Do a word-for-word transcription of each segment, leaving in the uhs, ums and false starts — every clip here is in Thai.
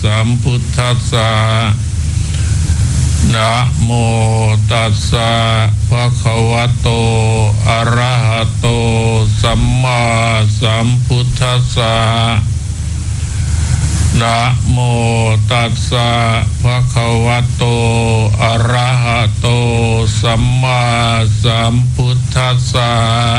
สัมพุทธัสสะนะโมตัสสะภะคะวะโตอะระหะโตสัมมาสัมพุทธัสสะนะโมตัสสะภะคะวะโตอะระหะโตสัมมาสัมพุทธัสสะ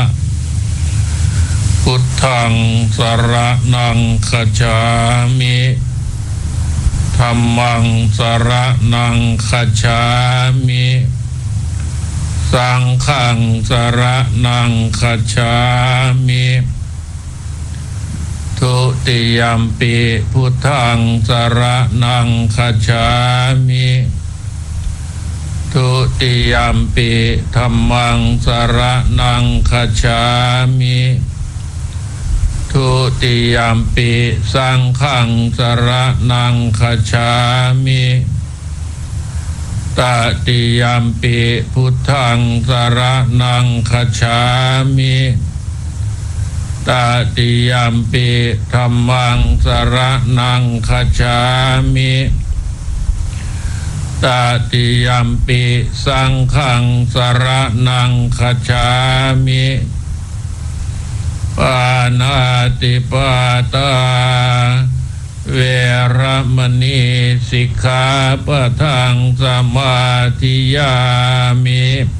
พุทธังสรณังคัจฉามิธัมมังสรณังคัจฉามิสังฆังสรณังคัจฉามิทุติยัมปิพุทธังสรณังคัจฉามิทุติยัมปิธัมมังสรณังคัจฉามิทุติยัมปิสังฆังสรณังคัจฉามิตติยัมปิพุทธังสรณังคัจฉามิตติยัมปิธัมมังสรณังคัจฉามิตติยัมปิสังฆังสรณังคัจฉามิปานาติปาตาเวรมณีสิกขาปะทังสมาธิยามิ